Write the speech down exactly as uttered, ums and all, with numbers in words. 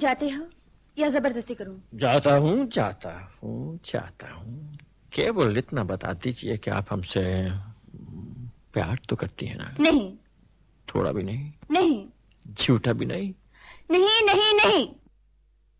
जाते हो या जबरदस्ती करूं? जाता हूँ जाता हूँ जाता हूँ। केवल इतना बता दीजिए कि आप हमसे प्यार तो करती हैं ना? नहीं। थोड़ा भी नहीं? नहीं। झूठा भी नहीं? नहीं नहीं नहीं।